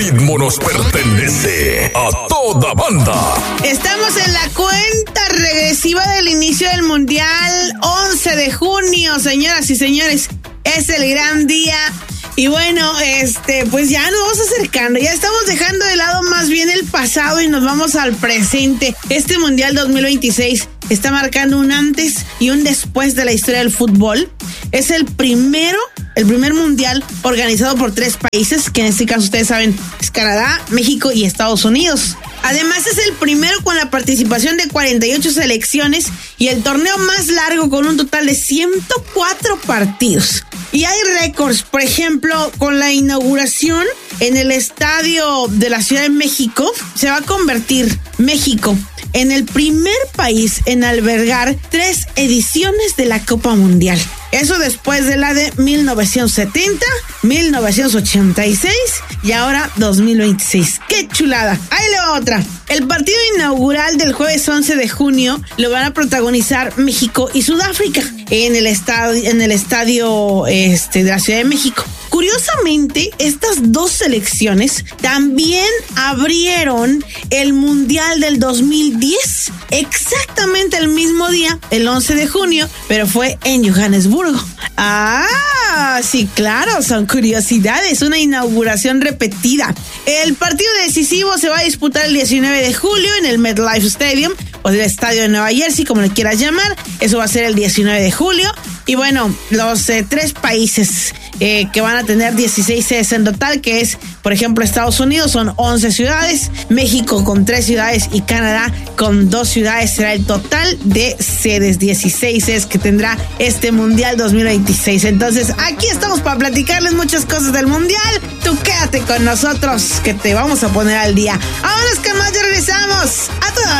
ritmo nos pertenece a toda banda. Estamos en la cuenta regresiva del inicio del Mundial, 11 de junio, señoras y señores. Es el gran día. Y bueno, pues ya nos vamos acercando, ya estamos dejando de lado más bien el pasado y nos vamos al presente. Este Mundial 2026 está marcando un antes y un después de la historia del fútbol. Es el primer mundial organizado por 3 países, que en este caso ustedes saben es Canadá, México y Estados Unidos. Además es el primero con la participación de 48 selecciones y el torneo más largo con un total de 104 partidos. Y hay récords, por ejemplo, con la inauguración en el estadio de la Ciudad de México, se va a convertir México en el primer país en albergar 3 ediciones de la Copa Mundial. Eso después de la de 1970, 1986 y ahora 2026. ¡Qué chulada! Ahí le va otra. El partido inaugural del jueves 11 de junio lo van a protagonizar México y Sudáfrica en el estadio de la Ciudad de México. Curiosamente, estas 2 selecciones también abrieron el Mundial del 2010, exactamente el mismo día, el 11 de junio, pero fue en Johannesburgo. Ah, sí, claro, son curiosidades, una inauguración repetida. El partido decisivo se va a disputar el 19 de julio en el MetLife Stadium, o del estadio de Nueva Jersey, como le quieras llamar. Eso va a ser el 19 de julio. Y bueno, los 3 países que van a tener 16 sedes en total, que es, por ejemplo, Estados Unidos, son 11 ciudades, México con 3 ciudades y Canadá con 2 ciudades. Será el total de sedes, 16 sedes que tendrá este Mundial 2026. Entonces, aquí estamos para platicarles muchas cosas del Mundial. Tú quédate con nosotros, que te vamos a poner al día. Ahora es que más, ya regresamos a toda